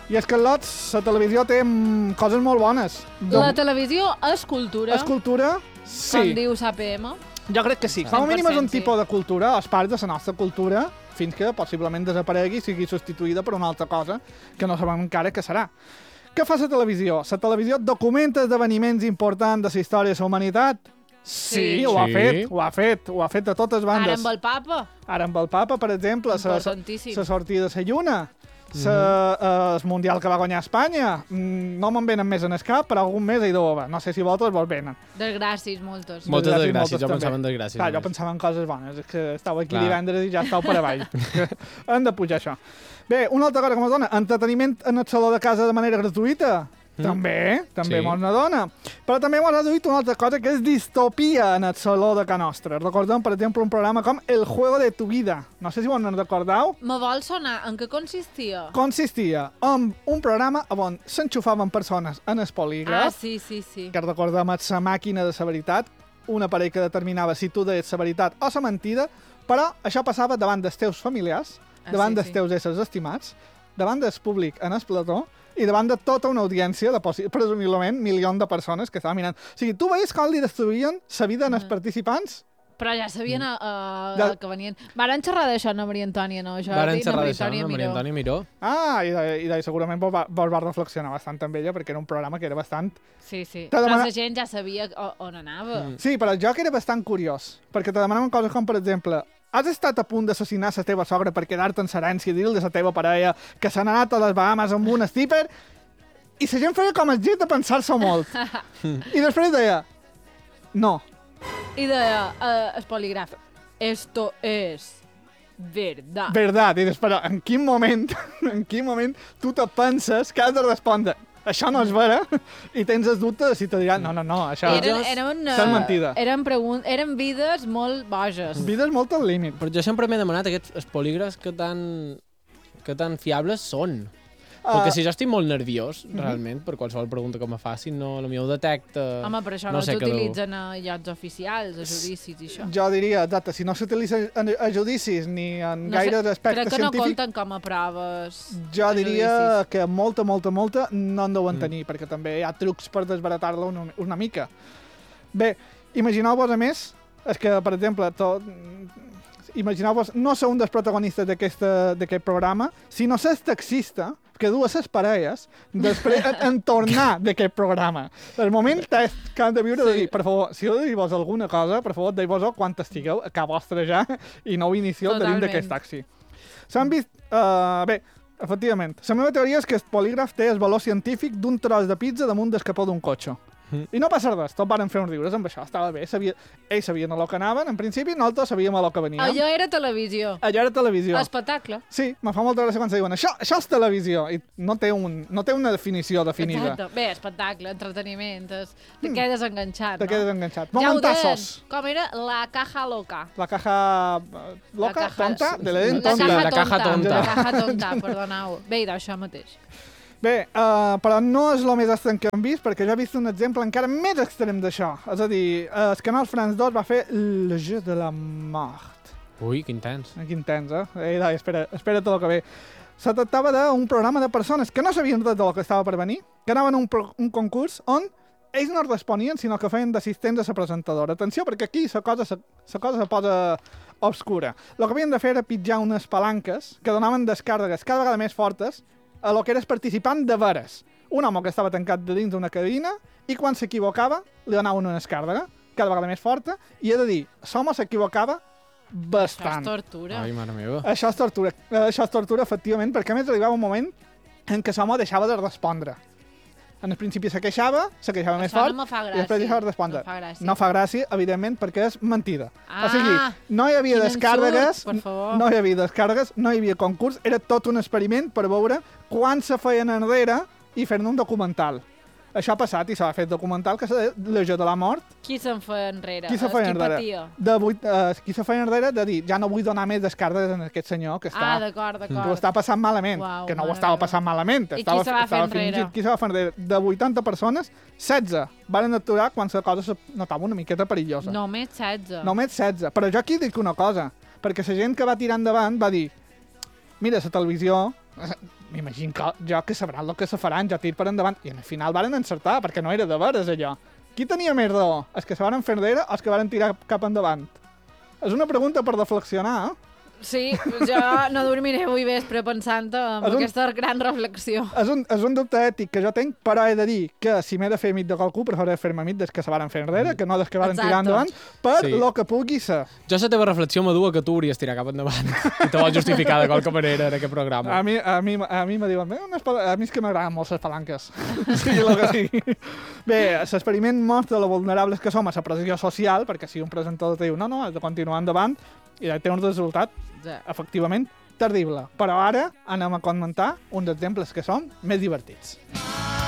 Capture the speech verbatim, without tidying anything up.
I és que, Lots, la televisió té coses molt bones. La televisió és cultura. És cultura, sí. Com diu S A P M. Jo crec que sí. Com a mínim és un tipus de cultura, és part de la nostra cultura, fins que possiblement desaparegui i sigui substituïda per una altra cosa que no sabem encara què serà. Què fa la televisió? La televisió documenta esdeveniments importants de la història de la humanitat? Sí, sí, ho ha fet, ho ha fet, ho ha fet de totes bandes. Ara amb el papa. Ara amb el papa, per exemple, la sortida de la lluna, sa, uh, el Mundial que va guanyar Espanya. Mm, no me'n venen més en el cap, però algun mes hi deu haver. No sé si vosaltres vos venen. Desgràcies, moltes. Moltes desgràcies, jo pensava en desgràcies. Clar, jo pensava en coses bones, és que estava aquí divendres i ja estava per avall. Hem de pujar això. Bé, una altra cosa que ens dona, entreteniment en el saló de casa de manera gratuïta. Mm. També, també sí. Mos n'adona. Però també mos ha duit una altra cosa que és distopia en el saló de Ca Nostra. Recordem, per exemple, un programa com El juego de tu vida. No sé si ho en recordeu. Me vol sonar. En què consistia? Consistia en un programa on s'enxufaven persones en el polígraf. Ah, sí, sí, sí. Que recordem és la màquina de la veritat. Un aparell que determinava si tu deies la veritat o la mentida, però això passava davant dels teus familiars, ah, davant sí, dels sí. teus éssers estimats, davant del públic en el plató, i davant de tota una audiència de, presumiblement, milions de persones que estaven mirant. O sigui, tu veies com li destruïen la vida als participants? Però ja sabien uh, de... que venien... Varen xerrar d'això, no, Maria Antònia, no? Jo Varen xerrar d'això, no, Maria Antònia Miró. Ah, i, de, i de, segurament vos va, vos va reflexionar bastant amb ella, perquè era un programa que era bastant... Sí, sí. Però demana... la gent ja sabia on anava. Mm. Sí, però el joc era bastant curiós, perquè te demanaven coses com, per exemple, has estat a punt d'assassinar la teva sogra per quedar-te en herència i dir-li a la teva parella que s'ha anat a les Bahamas amb un stripper, i la gent feia com el gest de pensar-s'ho molt. I després deia, no. I deia, uh, el polígraf, esto es verdad. Verdad. I després, en quin moment, en quin moment tu te penses que has de respondre això no és vera, i tens el dubte de si te diran, no, no, no, això eren, eren, és mentida. Eren, pregun- eren vides molt boges. Vides molt al límit. Però jo sempre m'he demanat aquests polígrafs que tan, que tan fiables són. Uh, Perquè si jo estic molt nerviós, uh-huh. realment, per qualsevol pregunta que me facin, no, el meu detecta... Home, però això no, no sé s'utilitzen a llocs oficials, a judicis i això. Jo diria, exacte, si no s'utilitza a judicis ni en no gaires sé, aspectes científics... Crec que no científic, compten com a proves. Jo diria judicis. Que molta, molta, molta no en deuen mm. tenir, perquè també hi ha trucs per desbaratar-la una, una mica. Bé, imagineu-vos a més, és que, per exemple, tot... imagineu-vos, no sou un dels protagonistes d'aquest programa, sinó ser taxista, que dues ses parelles després en, en tornar d'aquest programa. El moment test que han de viure sí. de dir, per favor, si heu de dir-vos alguna cosa, per favor, deia-vos-ho quan estigueu a casa vostra ja i no ho inicieu de dins d'aquest taxi. S'han vist... Uh, bé, efectivament, la meva teoria és que el polígraf té el valor científic d'un tros de pizza damunt del capó d'un cotxe. Mm. I no passa res, tots varen fer uns riures amb això, estava bé, sabia, ells sabien a lo que anaven, en principi, nosaltres sabíem a lo que veníem. Allò era televisió. Allò era televisió. Espectacle. Sí, me fa molta gràcia quan se diuen, això, això és televisió, i no té, un, no té una definició definida. Exacte. Bé, espectacle, entreteniment, es... te mm. quedes enganxat, te no? quedes enganxat. Ja Momentazos. Com era? La caja loca. La caja loca, la caja... tonta? De la, la, tonta. caja la caja tonta. La caja tonta, perdoneu. Bé, d'això mateix. Bé, uh, però no és el més estrany que hem vist, perquè jo he vist un exemple encara més extrem d'això. És a dir, uh, el canal France dos va fer Le Jeu de la Mort. Ui, quin tens. Eh, quin tens, eh? Ei, dai, espera, espera tot el que ve. Se tractava d'un programa de persones que no sabien res del que estava per venir, que anaven a un, pro un concurs on ells no responien, sinó que feien d'assistents a la presentadora. Atenció, perquè aquí la cosa se, la cosa se posa obscura. El que havien de fer era pitjar unes palanques que donaven descàrregues cada vegada més fortes a lo que era el participant de veres. Un home que estava tancat de dins d'una cabina i quan s'equivocava li donaven una descàrrega cada vegada més forta i he de dir, l'home s'equivocava bastant. Això és tortura. Ai, mare meva. Això és tortura, això és tortura, efectivament, perquè a més arribava un moment en què l'home deixava de respondre. En el principi se queixava, se queixava això més fort, no fa i després deixava de respondre. No fa gràcia. No fa gràcia, evidentment, perquè és mentida. Ah, o sigui, no hi havia descàrregues, insult, no hi havia descàrregues, no hi havia concurs, era tot un experiment per veure quan se feien enrere i fer-ne un documental. Això ha passat i s'ha fet documental que és Le Jeu de la Mort. Qui se'n feia enrere? Qui se feia enrere? De vuit, uh, qui se feia enrere de dir, ja no vull donar més descàrregues a aquest senyor que està... Ah, d'acord, d'acord. Que ho està passant malament. Uau, que no ho estava passant malament. I estava, qui se va fer enrere? Fingit, qui se va fer enrere? De vuitanta persones, setze van aturar quan la cosa se notava una miqueta perillosa. Només setze. Només setze. Però jo aquí dic una cosa, perquè la gent que va tirar endavant va dir, mira, la televisió... m'imagino que jo que sabran el que se faran, jo tir per endavant. I al final varen encertar, perquè no era de veres allò. Qui tenia més raó? Els que se varen fer enrere o els que varen tirar cap endavant? És una pregunta per reflexionar, eh? Sí, jo no dormiré avui vespre pensant en un, aquesta gran reflexió. És un, és un dubte ètic que jo tenc, però he de dir que si m'he de fer amic de qualcú, preferiré fer-me amic des que se varen fer enrere, que no des que varen Exacte. tirar endavant, per Sí. lo que pugui ser. Jo la teva reflexió m'adua que tu hauries tirar cap endavant i te vols justificar de qualque manera en aquest programa. A mi, a mi, a mi me diuen, "Bé, unes pala-" a mi és que m'agraden molt les palanques. sigui el que sigui. Bé, l'experiment mostra lo vulnerables que som a la pressió social, perquè si un presentador te diu, no, no, has de continuar endavant, i té un resultat Sí. efectivament, terrible. Però ara anem a comentar uns exemples que són més divertits.